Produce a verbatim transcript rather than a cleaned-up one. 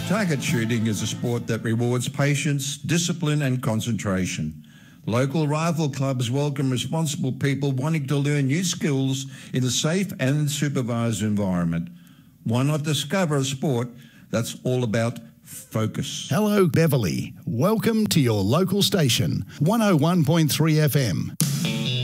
Target shooting is a sport that rewards patience, discipline and concentration. Local rifle clubs welcome responsible people wanting to learn new skills in a safe and supervised environment. Why not discover a sport that's all about focus? Hello, Beverly. Welcome to your local station, one oh one point three F M.